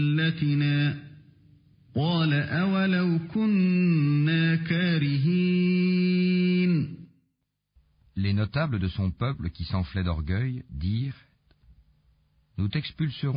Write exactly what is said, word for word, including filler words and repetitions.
ملتنا قال أولو كنا كارهين. Les notables de son peuple qui s'enflaient d'orgueil dirent: Nous t'expulserons